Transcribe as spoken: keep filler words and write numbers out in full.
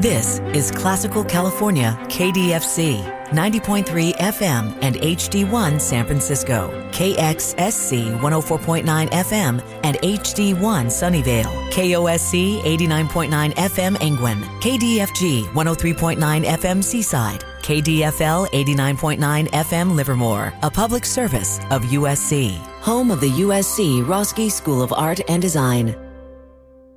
This is Classical California K D F C, ninety point three F M and H D one San Francisco, K X S C one oh four point nine F M and H D one Sunnyvale, K O S C eighty-nine point nine F M Angwin, K D F G one oh three point nine F M Seaside, K D F L eighty-nine point nine F M Livermore, a public service of U S C, home of the U S C Roski School of Art and Design.